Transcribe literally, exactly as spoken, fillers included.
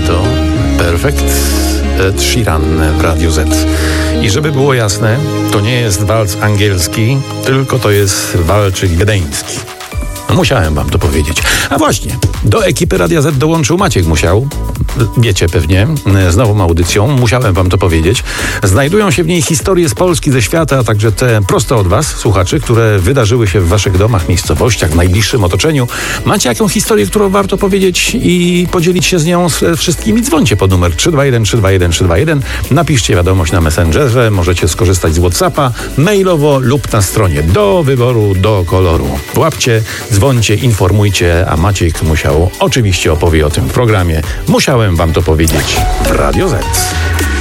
to Perfect Ed Sheeran w Radiu Z. I żeby było jasne, to nie jest walc angielski, tylko to jest walczyk wiedeński. No musiałem wam to powiedzieć. A właśnie, do ekipy Radia Z dołączył Maciek Musiał. Wiecie pewnie, z nową audycją. Musiałem wam to powiedzieć. Znajdują się w niej historie z Polski, ze świata, a także te prosto od was, słuchaczy, które wydarzyły się w waszych domach, miejscowościach, w najbliższym otoczeniu. Macie jakąś historię, którą warto powiedzieć i podzielić się z nią z wszystkimi? Dzwońcie pod numer trzy dwa jeden trzy dwa jeden trzy dwa jeden. Napiszcie wiadomość na Messengerze. Możecie skorzystać z WhatsAppa, mailowo lub na stronie. Do wyboru, do koloru. Łapcie, dzwońcie, informujcie, a Maciek Musiał oczywiście opowie o tym w programie. Musiałem wam to powiedzieć w Radio Z.